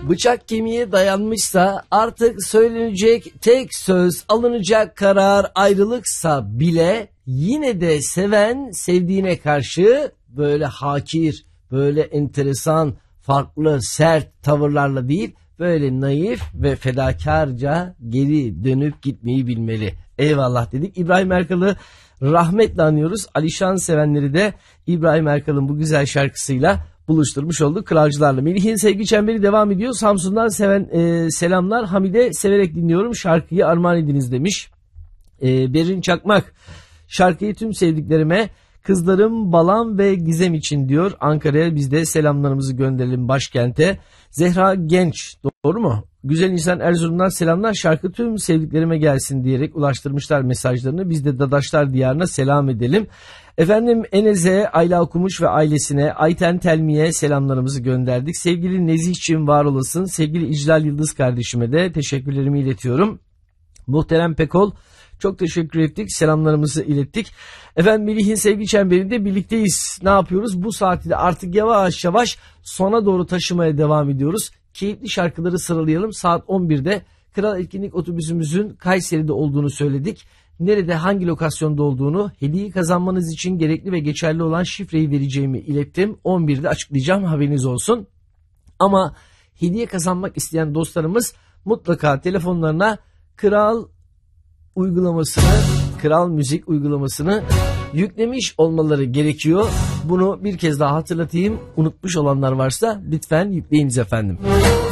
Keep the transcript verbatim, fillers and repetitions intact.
Bıçak kemiğe dayanmışsa artık söylenecek tek söz, alınacak karar ayrılıksa bile yine de seven sevdiğine karşı böyle hakir, böyle enteresan, farklı, sert tavırlarla değil, böyle naif ve fedakarca geri dönüp gitmeyi bilmeli. Eyvallah dedik. İbrahim Erkal'ı rahmetle anıyoruz. Alişan sevenleri de İbrahim Erkal'ın bu güzel şarkısıyla buluşturmuş olduk kralcılarla. Melih'in sevgi çemberi devam ediyor. Samsun'dan seven e, selamlar. Hamide, severek dinliyorum. Şarkıyı armağan ediniz demiş. E, Berin Çakmak, şarkıyı tüm sevdiklerime, kızlarım Balam ve Gizem için diyor. Ankara'ya biz de selamlarımızı gönderelim, başkente. Zehra Genç, doğru mu? Güzel insan Erzurum'dan selamlar. Şarkı tüm sevdiklerime gelsin diyerek ulaştırmışlar mesajlarını. Biz de Dadaşlar Diyarı'na selam edelim. Efendim Enez'e, Ayla Okumuş ve ailesine, Ayten Telmi'ye selamlarımızı gönderdik. Sevgili Nezih'ciğim var olasın. Sevgili İclal Yıldız kardeşime de teşekkürlerimi iletiyorum. Muhterem Pekol, çok teşekkür ettik. Selamlarımızı ilettik. Efendim Melih'in sevgi çemberinde birlikteyiz. Ne yapıyoruz? Bu saati de artık yavaş yavaş sona doğru taşımaya devam ediyoruz. Keyifli şarkıları sıralayalım. Saat on birde Kral Etkinlik otobüsümüzün Kayseri'de olduğunu söyledik. Nerede, hangi lokasyonda olduğunu, hediyeyi kazanmanız için gerekli ve geçerli olan şifreyi vereceğimi ilettim. on birde açıklayacağım, haberiniz olsun. Ama hediye kazanmak isteyen dostlarımız mutlaka telefonlarına Kral uygulamasını, Kral Müzik uygulamasını yüklemiş olmaları gerekiyor. Bunu bir kez daha hatırlatayım. Unutmuş olanlar varsa lütfen yükleyiniz efendim.